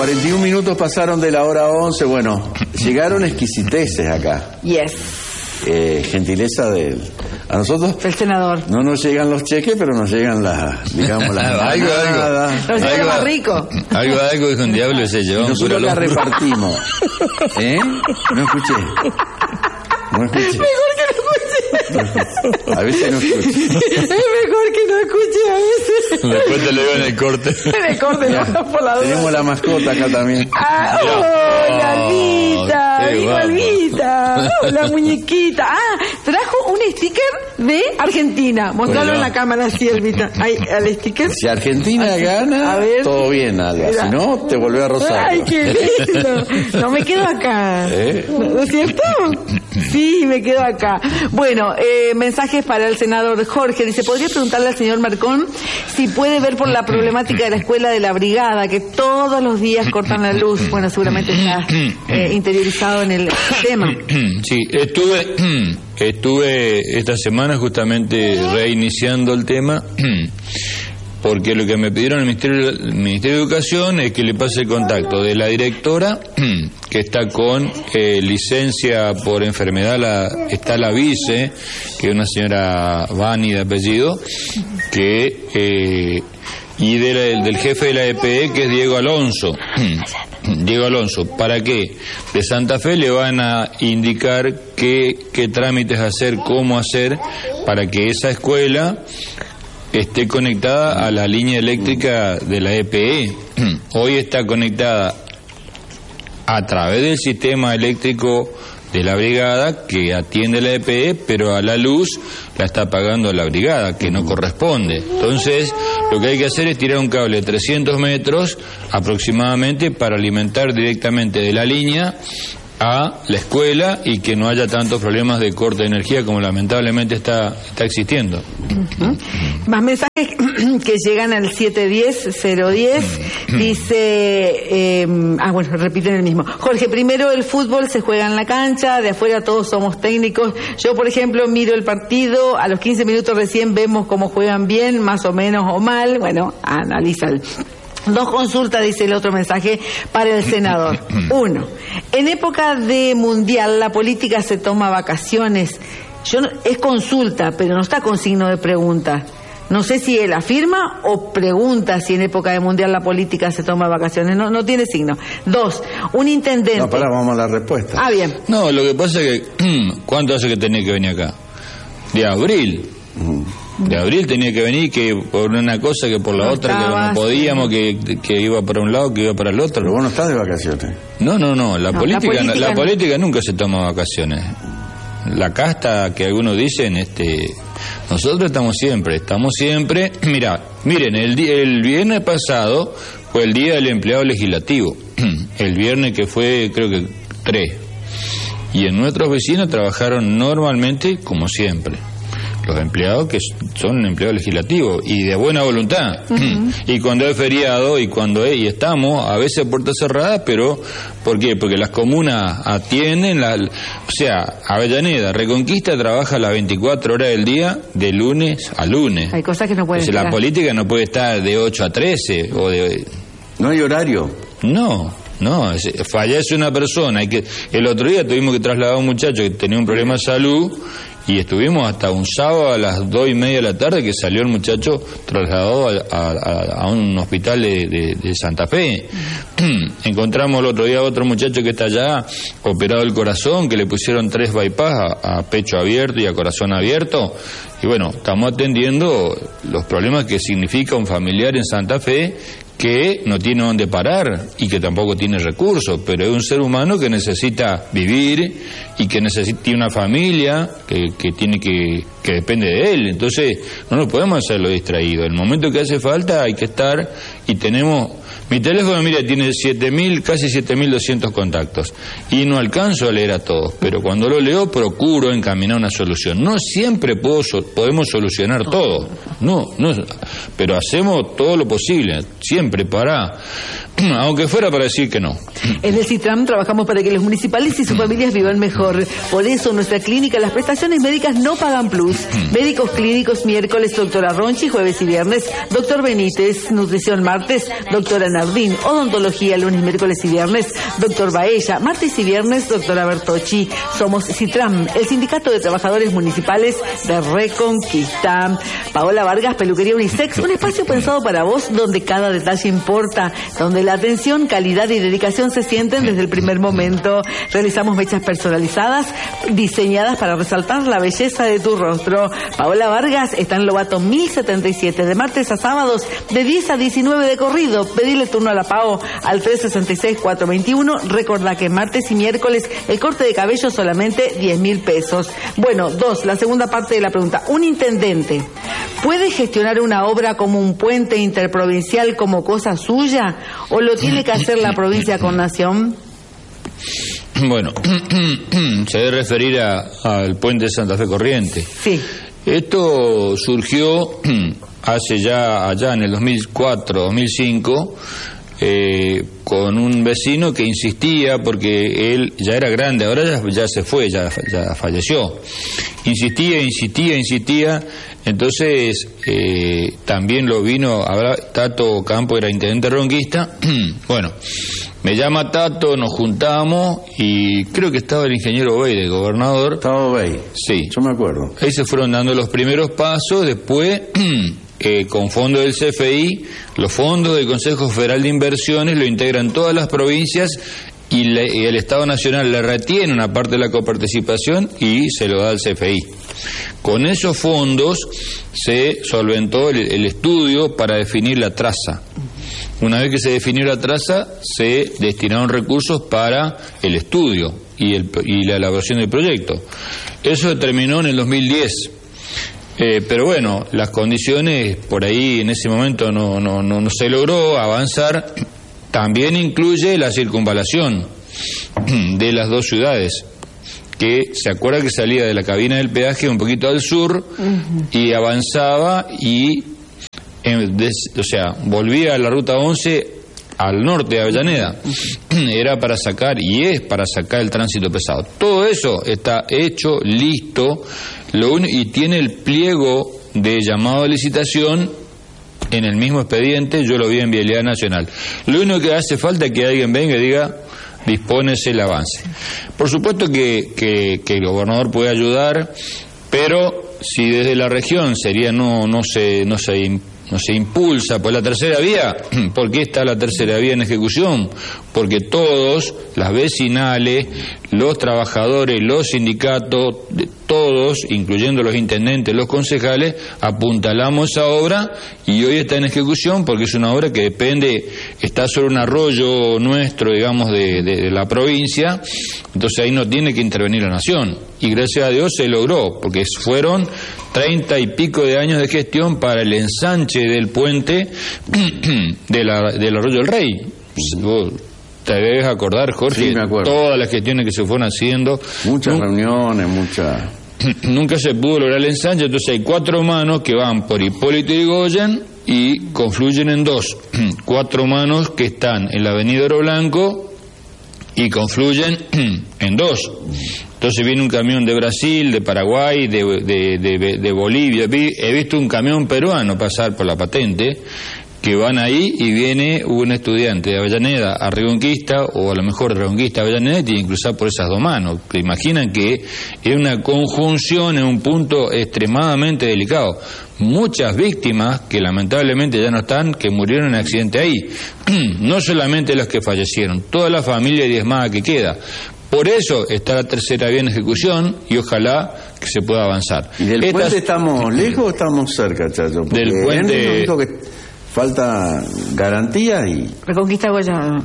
41 minutos pasaron de la hora 11. Bueno, llegaron exquisiteces acá. Yes. Gentileza del... A nosotros... El senador. No nos llegan los cheques, pero nos llegan las... Digamos, las... algo. Nos llega lo más rico. Algo dijo un diablo y se llevó. Y nosotros la repartimos. No escuché. Mejor que no escuche. A veces no escuché. Es mejor que no escuche a veces. Después te lo digo en el corte. En el corte, no, por la duda. Tenemos la mascota acá también. Ah, hola, Albita. Qué Dijo guapo. Albita. Hola, muñequita. Ah, trajo un sticker de Argentina. Mostralo Bueno. en la cámara así, Albita. Ahí, al sticker. Si Argentina gana, A ver. todo bien, Alba. Si no, te volvés a Rosario. Ay, qué lindo. No me quedo acá. ¿No es cierto? Sí, me quedo acá. Bueno, mensajes para el senador Jorge. Dice, ¿podría preguntarle al señor Marcón si puede ver por la problemática de la escuela de la brigada, que todos los días cortan la luz? Bueno, seguramente está interiorizado en el tema. Sí, estuve esta semana justamente reiniciando el tema, porque lo que me pidieron el Ministerio de Educación es que le pase el contacto de la directora, que está con licencia por enfermedad, está la vice, que es una señora Bani de apellido, y del jefe de la EPE, que es Diego Alonso. Diego Alonso, ¿para qué? De Santa Fe le van a indicar qué trámites hacer, cómo hacer, para que esa escuela esté conectada a la línea eléctrica de la EPE. Hoy está conectada a través del sistema eléctrico de la brigada que atiende la EPE, pero a la luz la está pagando la brigada, que no corresponde. Entonces, lo que hay que hacer es tirar un cable de 300 metros aproximadamente para alimentar directamente de la línea a la escuela y que no haya tantos problemas de corte de energía como lamentablemente está existiendo. Más mensajes que llegan al 710-010. Dice, bueno, repiten el mismo. Jorge, primero el fútbol se juega en la cancha, de afuera todos somos técnicos. Yo, por ejemplo, miro el partido, a los 15 minutos recién vemos cómo juegan bien, más o menos o mal. Bueno, analiza el... 2 consultas, dice el otro mensaje, para el senador. 1. En época de mundial, la política se toma vacaciones. Es consulta, pero no está con signo de pregunta. No sé si él afirma o pregunta si en época de mundial la política se toma vacaciones. No tiene signo. 2. Un intendente... No, vamos a la respuesta. Ah, bien. No, lo que pasa es que... ¿Cuánto hace que tenía que venir acá? De abril. De abril tenía que venir, que por una cosa, que por la otra, que no podíamos, que iba para un lado, que iba para el otro. Pero vos no estás de vacaciones. No, la política nunca se toma vacaciones. La casta que algunos dicen, nosotros estamos siempre. Miren, el viernes pasado fue el día del empleado legislativo. El viernes que fue, creo que 3. Y en nuestros vecinos trabajaron normalmente como siempre. Los empleados que son empleados legislativos y de buena voluntad. Y cuando es feriado y estamos a veces puertas cerradas, pero ¿por qué? Porque las comunas atienden, Avellaneda, Reconquista trabaja las 24 horas del día de lunes a lunes. Hay cosas que no pueden la política no puede estar de 8 a 13 o de... ¿No hay horario? No, fallece una persona. El otro día tuvimos que trasladar a un muchacho que tenía un problema de salud y estuvimos hasta un sábado a las 2:30 de la tarde que salió el muchacho trasladado a un hospital de Santa Fe. Encontramos el otro día otro muchacho que está allá operado del corazón, que le pusieron 3 bypass a pecho abierto y a corazón abierto. Y bueno, estamos atendiendo los problemas que significa un familiar en Santa Fe que no tiene dónde parar y que tampoco tiene recursos, pero es un ser humano que necesita vivir y que tiene una familia que depende de él. Entonces no nos podemos hacerlo distraído. El momento que hace falta hay que estar, y tenemos... Mi teléfono, tiene casi 7.200 contactos y no alcanzo a leer a todos, pero cuando lo leo procuro encaminar una solución. No siempre podemos solucionar todo, no, pero hacemos todo lo posible, siempre aunque fuera para decir que no. En el CITRAM trabajamos para que los municipales y sus familias vivan mejor. Por eso en nuestra clínica las prestaciones médicas no pagan plus. Médicos clínicos miércoles, doctora Ronchi, jueves y viernes, doctor Benítez, nutrición martes, doctora Nardín. Odontología, lunes, miércoles y viernes, doctor Baella. Martes y viernes, doctora Bertocci. Somos Citram, el Sindicato de Trabajadores Municipales de Reconquista. Paola Vargas, peluquería unisex, un espacio pensado para vos donde cada detalle importa, donde la atención, calidad y dedicación se sienten desde el primer momento. Realizamos mechas personalizadas, diseñadas para resaltar la belleza de tu rostro. Paola Vargas está en Lobato 1077, de martes a sábados, de 10 a 19 de corrido. Pedile turno a la Pao al 366-421. Recordá que martes y miércoles el corte de cabello solamente 10.000 pesos. Bueno, la segunda parte de la pregunta. ¿Un intendente puede gestionar una obra como un puente interprovincial como cosa suya o lo tiene que hacer la provincia con nación? Bueno, se debe referir al puente de Santa Fe Corrientes. Sí. Esto surgió hace ya allá en el 2004-2005 con un vecino que insistía, porque él ya era grande, ahora ya se fue, ya falleció. Insistía. Entonces también lo vino, ahora Tato Campo era intendente ronquista. Bueno, me llama Tato, nos juntamos y creo que estaba el ingeniero Obey de gobernador. Estaba Obey. Sí. Yo me acuerdo. Ahí se fueron dando los primeros pasos, después con fondos del CFI, los fondos del Consejo Federal de Inversiones lo integran todas las provincias y el Estado Nacional le retiene una parte de la coparticipación y se lo da al CFI. Con esos fondos se solventó el estudio para definir la traza. Una vez que se definió la traza, se destinaron recursos para el estudio y la elaboración del proyecto. Eso terminó en el 2010. Pero bueno, las condiciones por ahí en ese momento no se logró avanzar. También incluye la circunvalación de las dos ciudades, que se acuerda que salía de la cabina del peaje un poquito al sur y avanzaba volvía a la ruta 11 al norte de Avellaneda. Era para sacar, y es para sacar el tránsito pesado. Todo eso está hecho, listo, y tiene el pliego de llamado a licitación en el mismo expediente. Yo lo vi en Vialidad Nacional. Lo único que hace falta es que alguien venga y diga: dispónese el avance. Por supuesto que el gobernador puede ayudar, pero si desde la región no se impulsa por la tercera vía. ¿Por qué está la tercera vía en ejecución? Porque todos, las vecinales, los trabajadores, los sindicatos, todos, incluyendo los intendentes, los concejales, apuntalamos esa obra y hoy está en ejecución porque es una obra que está sobre un arroyo nuestro, digamos, de la provincia. Entonces ahí no tiene que intervenir la nación. Y gracias a Dios se logró, porque fueron 30 y pico de años de gestión para el ensanche del puente del Arroyo del Rey. Vos te debes acordar, Jorge, sí, me acuerdo. Todas las gestiones que se fueron haciendo. Muchas reuniones, nunca se pudo lograr el ensanche. Entonces hay 4 manos que van por Hipólito Yrigoyen y confluyen en 2. 4 manos que están en la avenida Oro Blanco y confluyen en 2. Entonces viene un camión de Brasil, de Paraguay, de Bolivia. He visto un camión peruano pasar por la patente, que van ahí y viene un estudiante de Avellaneda a Reconquista, o a lo mejor de Reconquista a Avellaneda, y tiene que cruzar por esas 2 manos. ¿Te imaginan que es una conjunción en un punto extremadamente delicado? Muchas víctimas que lamentablemente ya no están, que murieron en accidente ahí. No solamente los que fallecieron, toda la familia diezmada que queda. Por eso está la tercera vía en ejecución y ojalá que se pueda avanzar. ¿Y del puente estamos lejos o estamos cerca, Chacho? Porque del puente que falta garantía y Reconquista Goya.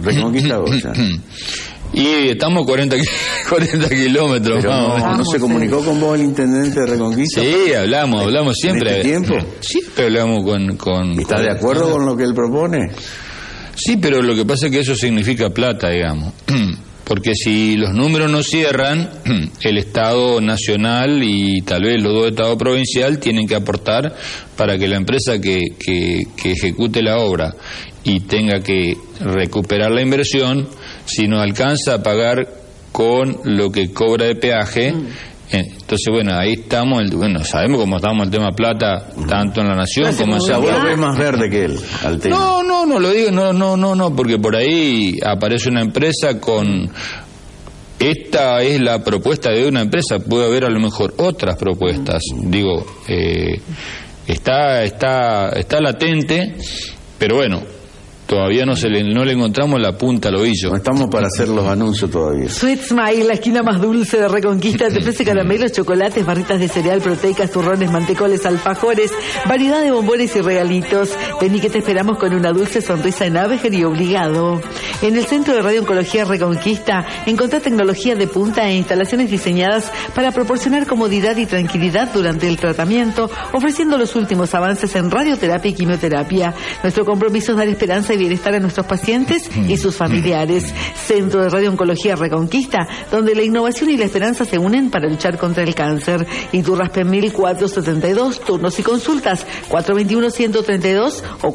Y estamos 40 kilómetros. Pero ¿no se comunicó con vos el intendente de Reconquista? Sí, hablamos siempre. ¿En este tiempo? Siempre hablamos con ¿Está de acuerdo con lo que él propone? Sí, pero lo que pasa es que eso significa plata, digamos. Porque si los números no cierran, el Estado Nacional y tal vez los 2 Estados provincial tienen que aportar para que la empresa que ejecute la obra y tenga que recuperar la inversión, si no alcanza a pagar con lo que cobra de peaje, Entonces, bueno, ahí estamos, sabemos cómo estamos el tema plata, tanto en la Nación como en Vos lo ves más verde que él, al tema. No lo digo, no, porque por ahí aparece una empresa con... Esta es la propuesta de una empresa, puede haber a lo mejor otras propuestas, digo, está latente, pero bueno, todavía no le encontramos la punta al ovillo. No estamos para hacer los anuncios todavía. Sweet Smile, la esquina más dulce de Reconquista, te ofrece caramelos, chocolates, barritas de cereal, proteicas, turrones, mantecoles, alfajores, variedad de bombones y regalitos. Vení que te esperamos con una dulce sonrisa en Avejer y Obligado. En el Centro de Radio Oncología Reconquista encontrá tecnología de punta e instalaciones diseñadas para proporcionar comodidad y tranquilidad durante el tratamiento, ofreciendo los últimos avances en radioterapia y quimioterapia. Nuestro compromiso es dar esperanza y bienestar a nuestros pacientes y sus familiares. Centro de Radio Oncología Reconquista, donde la innovación y la esperanza se unen para luchar contra el cáncer. Iturraspe 1472, turnos y consultas 421-132 o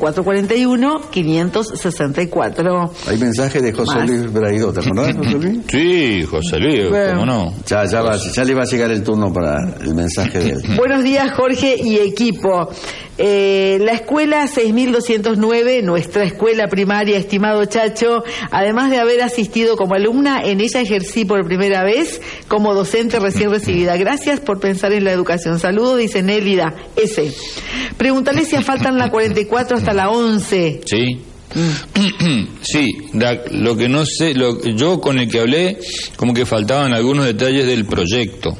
441-564. Hay mensaje de José Luis Braidó, ¿te acordás, José Luis? Sí, José Luis, ¿cómo no? Ya le va a llegar el turno para el mensaje de él. Buenos días, Jorge y equipo. La escuela 6209, nuestra escuela primaria, estimado Chacho, además de haber asistido como alumna, en ella ejercí por primera vez como docente recién recibida. Gracias por pensar en la educación. Saludos, dice Nélida S. Pregúntale si faltan la 44 hasta la 11. Sí. Sí, lo que no sé, yo con el que hablé, como que faltaban algunos detalles del proyecto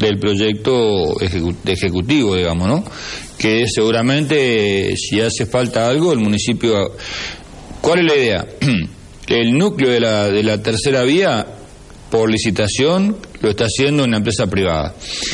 ejecutivo, digamos, ¿no? Que seguramente si hace falta algo, el municipio... ¿Cuál es la idea? El núcleo de la tercera vía, por licitación, lo está haciendo una empresa privada.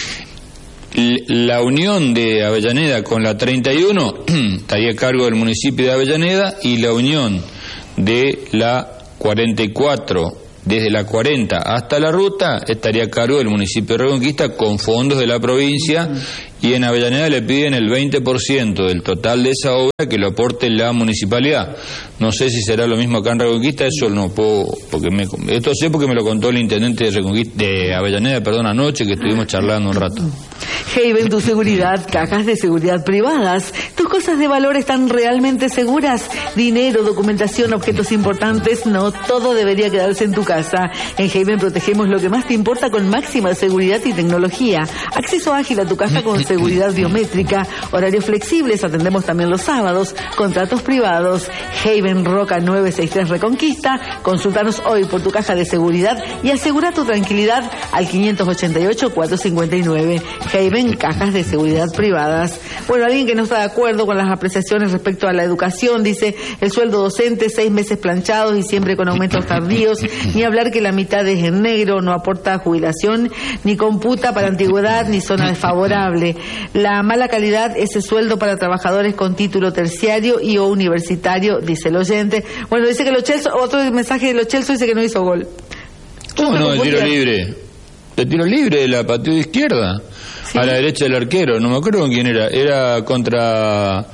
La unión de Avellaneda con la 31 estaría a cargo del municipio de Avellaneda, y la unión de la 44 desde la 40 hasta la ruta estaría a cargo del municipio de Reconquista con fondos de la provincia, y en Avellaneda le piden el 20% del total de esa obra que lo aporte la municipalidad. No sé si será lo mismo acá en Reconquista, eso no puedo, esto sé porque me lo contó el intendente de Avellaneda, anoche, que estuvimos charlando un rato. Haven, tu seguridad, cajas de seguridad privadas. ¿Tus cosas de valor están realmente seguras? Dinero, documentación, objetos importantes, no todo debería quedarse en tu casa. En Haven protegemos lo que más te importa con máxima seguridad y tecnología. Acceso ágil a tu caja con seguridad biométrica, horarios flexibles, atendemos también los sábados, contratos privados. Haven Roca 963 Reconquista. Consultanos hoy por tu caja de seguridad y asegura tu tranquilidad al 588-459. Haven, cajas de seguridad privadas. Bueno, alguien que no está de acuerdo con las apreciaciones respecto a la educación, dice: el sueldo docente 6 meses planchados y siempre con aumentos tardíos, ni hablar que la mitad es en negro, no aporta jubilación, ni computa para antigüedad, ni zona desfavorable. La mala calidad, ese sueldo para trabajadores con título terciario y o universitario, dice el oyente. Bueno, dice que Lo Celso, otro mensaje de Lo Celso, dice que no hizo gol. ¿Cómo no? El tiro libre. El tiro libre, la pateó de izquierda. Sí. A la derecha del arquero, no me acuerdo con quién era. Era contra...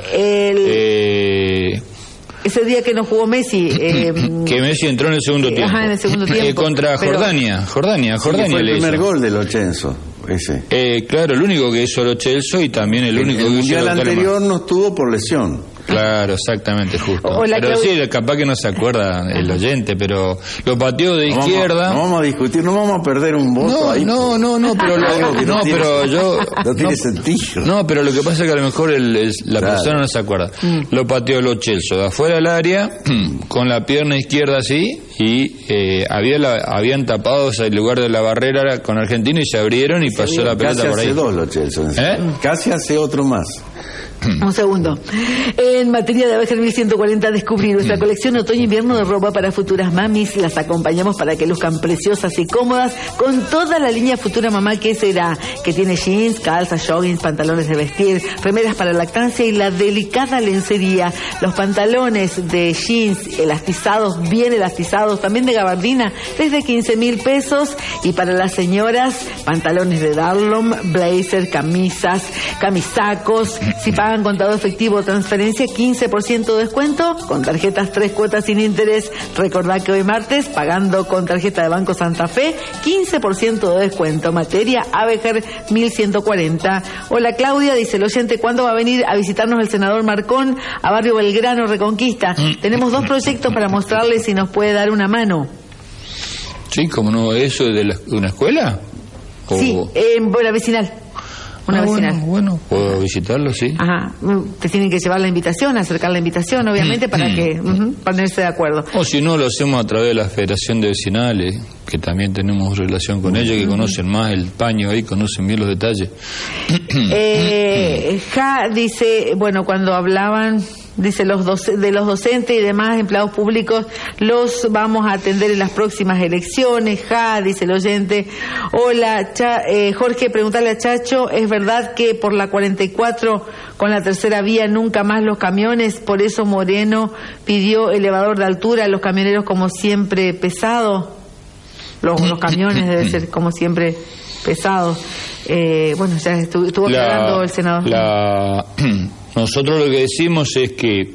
Ese día que no jugó Messi. Que Messi entró en el segundo tiempo. Ajá, en el segundo tiempo. Contra Jordania. Jordania fue el primer gol de Lo Celso. Ese. Claro, el único que hizo Lo Celso y también el único que hizo... El mundial anterior no estuvo por lesión. Claro, exactamente, justo. Pero sí, capaz que no se acuerda el oyente, pero lo pateó de izquierda. No vamos a discutir, no vamos a perder un voto ahí. No, pero yo... No tiene sentido. No, pero lo que pasa es que a lo mejor la persona no se acuerda. Lo pateó Lo Celso de afuera del área, con la pierna izquierda así, y habían tapado el lugar de la barrera con Argentina y se abrieron y pasó la pelota por ahí. Casi hace dos Lo Celso. Casi hace otro más. Un segundo. En materia de Avejer 1140, descubrir nuestra colección otoño-invierno de ropa para futuras mamis. Las acompañamos para que luzcan preciosas y cómodas con toda la línea Futura Mamá, que será, que tiene jeans, calzas, joggings, pantalones de vestir, remeras para lactancia y la delicada lencería. Los pantalones de jeans elastizados, bien elastizados, también de gabardina, desde 15.000 pesos. Y para las señoras, pantalones de Darlon, blazer, camisas, camisacos. Si pagan pagan contado efectivo o transferencia, 15% de descuento. Con tarjetas 3 cuotas sin interés. Recordá que hoy martes, pagando con tarjeta de Banco Santa Fe, 15% de descuento. Materia Abejer 1140. Hola Claudia, dice el oyente, ¿cuándo va a venir a visitarnos el senador Marcón a Barrio Belgrano, Reconquista? Tenemos 2 proyectos para mostrarle si nos puede dar una mano. Sí, ¿cómo no? ¿Eso de una escuela? ¿O... Sí, la vecinal. Una vecinal. Bueno, puedo visitarlo, sí. Ajá, te tienen que llevar la invitación, acercar la invitación, obviamente, para que ponerse de acuerdo. O si no, lo hacemos a través de la Federación de Vecinales, que también tenemos relación con ellos, que conocen más el paño ahí, conocen bien los detalles. Dice, bueno, cuando hablaban... Dice, de los docentes y demás empleados públicos los vamos a atender en las próximas elecciones. Dice el oyente. Hola, Jorge, preguntarle a Chacho, ¿es verdad que por la 44 con la tercera vía nunca más los camiones? Por eso Moreno pidió elevador de altura, los camioneros como siempre pesados. Los camiones deben ser como siempre pesados. Bueno, ya estuvo aclarando el senador. Nosotros lo que decimos es que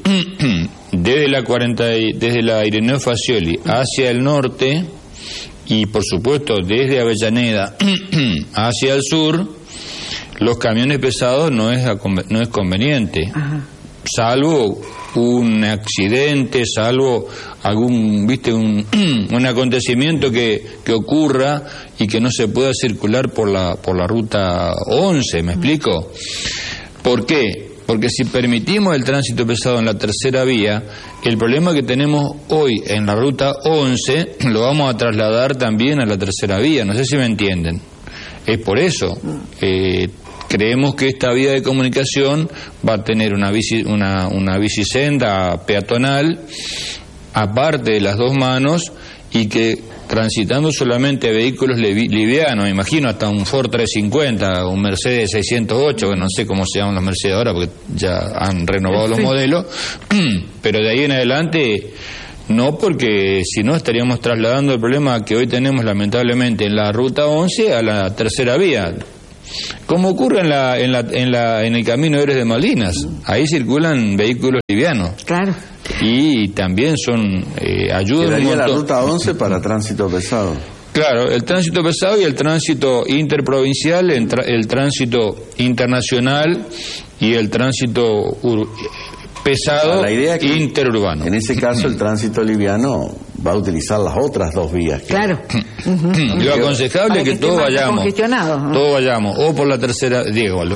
desde la Ireneo Facioli hacia el norte y por supuesto desde Avellaneda hacia el sur, los camiones pesados no es conveniente. Ajá. Salvo un accidente, salvo algún, un acontecimiento que ocurra y que no se pueda circular por la ruta 11, ¿me explico? ¿Por qué? Porque si permitimos el tránsito pesado en la tercera vía, el problema que tenemos hoy en la ruta 11 lo vamos a trasladar también a la tercera vía. No sé si me entienden. Es por eso. Creemos que esta vía de comunicación va a tener una bicisenda peatonal, aparte de las 2 manos, y que transitando solamente vehículos livianos, me imagino hasta un Ford 350, un Mercedes 608, que no sé cómo se llaman los Mercedes ahora porque ya han renovado los modelos, pero de ahí en adelante no, porque si no estaríamos trasladando el problema que hoy tenemos lamentablemente en la ruta 11 a la tercera vía. Como ocurre en el camino Héroes de Malvinas, ahí circulan vehículos livianos. Claro. Y también son ayudas. Quedaría la ruta 11 para tránsito pesado. Claro, el tránsito pesado y el tránsito interprovincial, el tránsito internacional y el tránsito pesado, la idea es que interurbano. En ese caso el tránsito liviano va a utilizar las otras 2 vías. Claro. Lo aconsejable es que todos vayamos, o por la tercera, Diego,